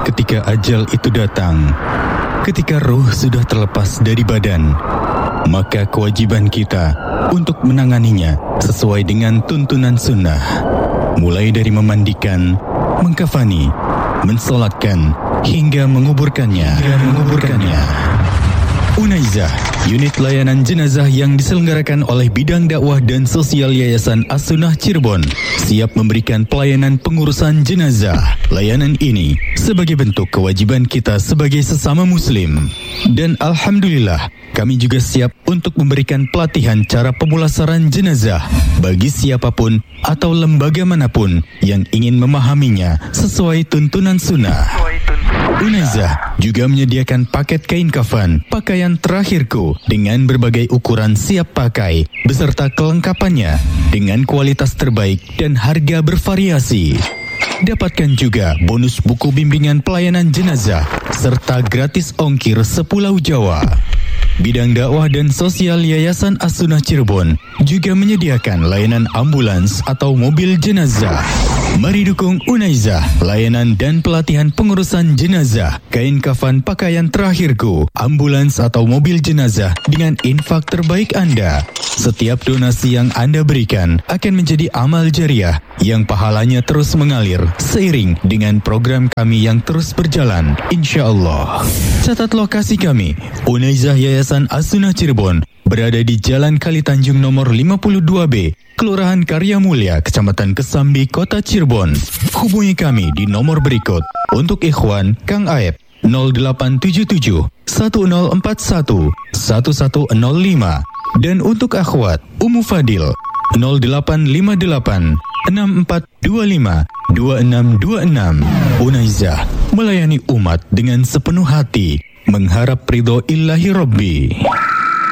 ketika ajal itu datang, ketika ruh sudah terlepas dari badan, maka kewajiban kita untuk menanganinya sesuai dengan tuntunan sunnah, mulai dari memandikan, mengkafani, mensolatkan, hingga menguburkannya. Unaizah, unit layanan jenazah yang diselenggarakan oleh Bidang Dakwah dan Sosial Yayasan As-Sunnah Cirebon, siap memberikan pelayanan pengurusan jenazah. Layanan ini sebagai bentuk kewajiban kita sebagai sesama muslim. Dan alhamdulillah, kami juga siap untuk memberikan pelatihan cara pemulasaran jenazah bagi siapapun atau lembaga manapun yang ingin memahaminya sesuai tuntunan sunnah. Unaizah juga menyediakan paket kain kafan, pakaian terakhirku dengan berbagai ukuran siap pakai, beserta kelengkapannya dengan kualitas terbaik dan harga bervariasi. Dapatkan juga bonus buku bimbingan pelayanan jenazah, serta gratis ongkir sepulau Jawa. Bidang Dakwah dan Sosial Yayasan As-Sunnah Cirebon juga menyediakan layanan ambulans atau mobil jenazah. Mari dukung Unaizah, layanan dan pelatihan pengurusan jenazah, kain kafan pakaian terakhirku, ambulans atau mobil jenazah dengan infak terbaik Anda. Setiap donasi yang Anda berikan akan menjadi amal jariah yang pahalanya terus mengalir seiring dengan program kami yang terus berjalan, insya Allah. Catat lokasi kami, Unaizah Yayasan As-Sunnah Cirebon, berada di Jalan Kali Tanjung nomor 52B, Kelurahan Karya Mulia, Kecamatan Kesambi, Kota Cirebon. Hubungi kami di nomor berikut. Untuk ikhwan, Kang Aep, 0877 1041 1105. Dan untuk akhwat, Umu Fadil, 0858 6425 2626. Unaizah melayani umat dengan sepenuh hati, mengharap ridho Ilahi Rabbi.